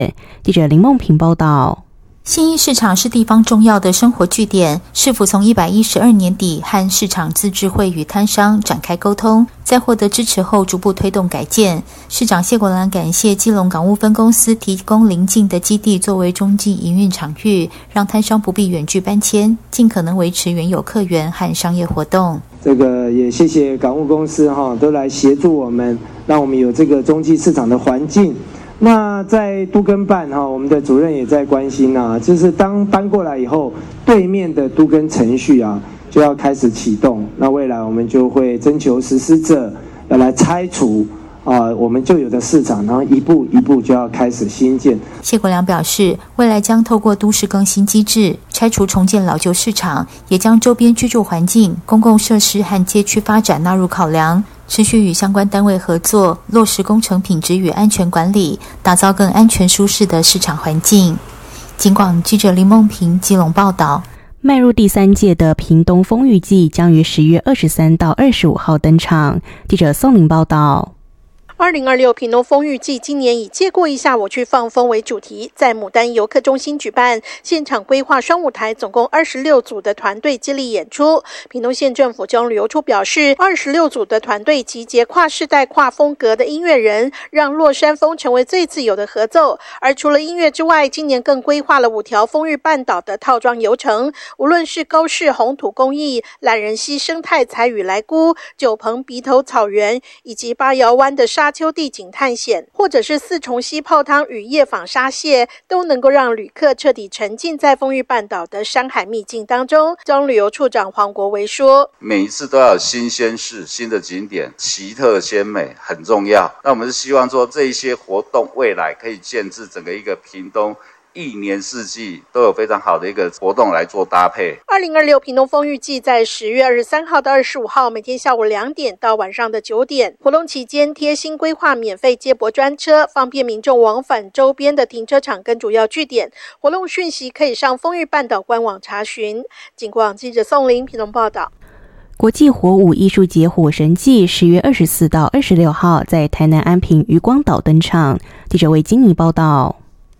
记者林梦平报道。 信义市场是地方重要的生活据点，市府从112年底和市场自治会与摊商展开沟通，在获得支持后逐步推动改建。市长谢国良感谢基隆港务分公司提供邻近的基地作为中继营运场域，让摊商不必远距搬迁，尽可能维持原有客源和商业活动。 这个也谢谢港务公司都来协助我们，让我们有这个中继市场的环境。那在都更办我们的主任也在关心就是当搬过来以后，对面的都更程序就要开始启动。那未来我们就会征求实施者要来拆除我们就有的市场，然后一步一步就要开始新建。 谢国良表示，未来将透过都市更新机制，拆除重建老旧市场，也将周边居住环境、公共设施和街区发展纳入考量，持续与相关单位合作，落实工程品质与安全管理，打造更安全舒适的市场环境。警广记者林梦平基隆报道。 迈入第3届的屏东风雨季将于10月23到25号登场。记者宋玲报道。 2026屏东风雨季今年以借过一下我去放风为主题，在牡丹游客中心举办，现场规划双舞台，总共26组的团队接力演出。屏东县政府交通旅游处表示，26组的团队集结跨世代、跨风格的音乐人，让落山风成为最自由的合奏。而除了音乐之外，今年更规划了5条丰裕半岛的套装游程，无论是高士红土工艺、懒人溪生态彩雨来菇、九鹏鼻头草原，以及八窑湾的沙丘地景探险，或者是四重溪泡汤与夜访沙蟹，都能够让旅客彻底沉浸在丰裕半岛的山海秘境当中。交通旅游处长黄国维说， 每一次都要有新鲜事、新的景点，奇特鲜美很重要。那我们是希望说这一些活动未来可以建置整个一个屏东一年四季都有非常好的一个活动来做搭配。 2026屏东风雨季在10月23号到25号，每天下午2点到晚上的9点。活动期间贴心规划免费接驳专车，方便民众往返周边的停车场跟主要据点。活动讯息可以上丰裕半岛官网查询。警广记者宋玲屏东报道。 国际火舞艺术节火神祭10月24到26号在台南安平渔光岛登场。记者为金妮报道。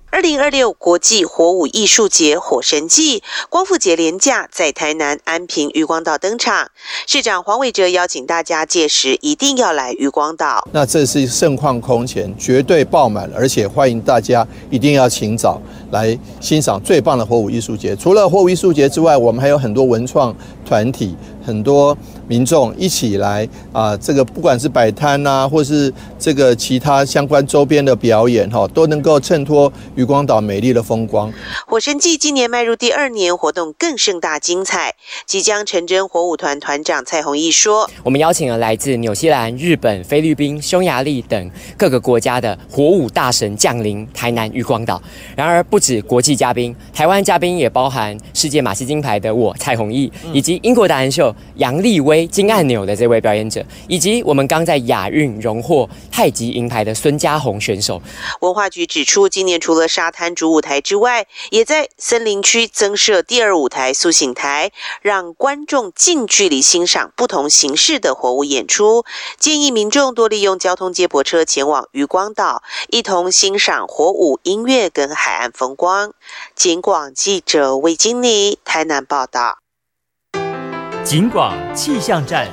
2026国际火舞艺术节火神祭光复节连假在台南安平渔光岛登场，市长黄伟哲邀请大家届时一定要来渔光岛。 那这是盛况空前，绝对爆满，而且欢迎大家一定要请早来欣赏最棒的火舞艺术节。除了火舞艺术节之外，我们还有很多文创团体，很多民众一起来这个不管是摆摊或是这个其他相关周边的表演都能够衬托渔光岛美丽的风光。 火神祭今年迈入第2年，活动更盛大精彩。即将成真火舞团团长蔡宏毅说， 我们邀请了来自纽西兰、日本、菲律宾、匈牙利等各个国家的火舞大神降临台南渔光岛。然而不止国际嘉宾，台湾嘉宾也包含世界马戏金牌的我蔡宏毅，以及英国达人秀杨丽薇金按钮的这位表演者，以及我们刚在亚运荣获太极银牌的孙家宏选手。 文化局指出，今年除了沙滩主舞台之外，也在森林区增设第2舞台苏醒台，让观众近距离欣赏不同形式的火舞演出。建议民众多利用交通接驳车前往渔光岛，一同欣赏火舞、音乐跟海岸风光。警广记者魏金妮台南报道。 警广气象站。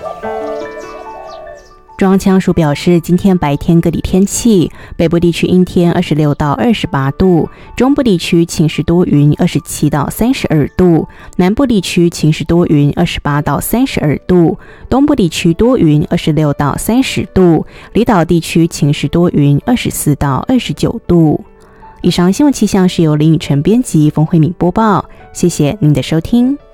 中央气象署表示，今天白天各地天气，北部地区阴天26到28度，中部地区晴时多云27到32度，南部地区晴时多云28到32度，东部地区多云26到30度，离岛地区晴时多云24到29度。以上新闻气象是由林雨晨编辑，冯慧敏播报，谢谢您的收听。